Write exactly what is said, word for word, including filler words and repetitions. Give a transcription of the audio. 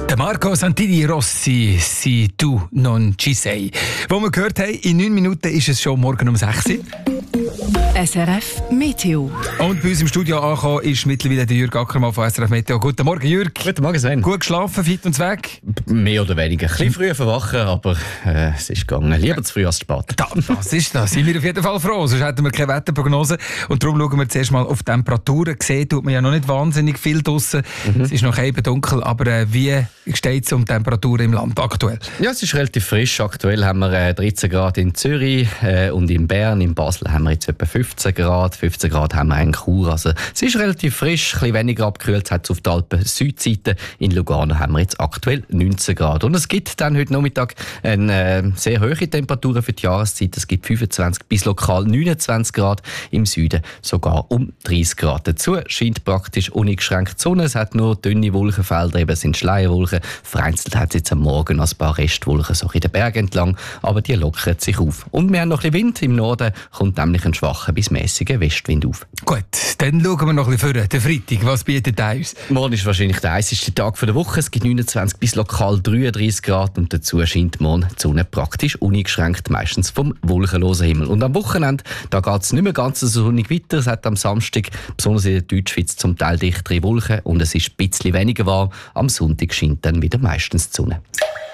Der Marco Santini Rossi, «Si tu non ci sei». Wo wir gehört haben, in neun Minuten ist es schon morgen um sechs Uhr. S R F Meteo. Und bei uns im Studio angekommen ist mittlerweile der Jürg Ackermann von S R F Meteo. Guten Morgen, Jürg. Guten Morgen, Sven. Gut geschlafen, fit und weg? Mehr oder weniger. Ein bisschen früher verwachen, aber äh, es ist gegangen. Lieber zu früh als zu spät. Da, das ist das. Sind wir auf jeden Fall froh. Sonst hätten wir keine Wetterprognose. Und darum schauen wir zuerst mal auf die Temperaturen. Gesehen tut man ja noch nicht wahnsinnig viel draussen. Mhm. Es ist noch eben dunkel. Aber äh, wie steht es um die Temperaturen im Land aktuell? Ja, es ist relativ frisch. Aktuell haben wir äh, dreizehn Grad in Zürich äh, und in Bern. In Basel haben wir jetzt etwa fünfzehn Grad. fünfzehn Grad haben wir in Chur. Also, es ist relativ frisch. Ein bisschen weniger abgekühlt hat es auf der Alpen-Südseite. In Lugano haben wir jetzt aktuell neunzehn Grad. Und es gibt dann heute Nachmittag eine äh, sehr hohe Temperaturen für die Jahreszeit. Es gibt fünfundzwanzig bis lokal neunundzwanzig Grad. Im Süden sogar um dreißig Grad. Dazu scheint praktisch uneingeschränkt die Sonne. Es hat nur dünne Wolkenfelder, eben sind Schleierwolken. Vereinzelt hat es jetzt am Morgen noch ein paar Restwolken so in den Bergen entlang, aber die lockern sich auf. Und wir haben noch ein bisschen Wind. Im Norden kommt nämlich ein schwacher bis mäßiger Westwind auf. Gut, dann schauen wir noch ein bisschen vor. Der Freitag, was bietet er uns? Morgen ist wahrscheinlich der heißeste Tag der Woche. Es gibt neunundzwanzig bis lokal dreiunddreißig Grad und dazu scheint morgen die Sonne praktisch uneingeschränkt, meistens vom wolkenlosen Himmel. Und am Wochenende da geht es nicht mehr ganz so sonnig weiter. Es hat am Samstag, besonders in der Deutschschweiz, zum Teil dichtere Wolken und es ist ein bisschen weniger warm. Am Sonntag scheint dann wieder meistens die Sonne.